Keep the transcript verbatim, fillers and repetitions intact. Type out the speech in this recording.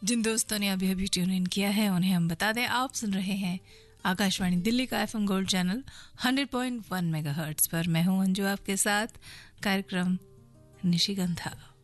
जिन दोस्तों ने अभी अभी ट्यून इन किया है उन्हें हम बता दें, आप सुन रहे हैं आकाशवाणी दिल्ली का FM gold channel hundred point one megahertz पर। मैं हूं अंजू आपके साथ, कार्यक्रम निशिगंधा।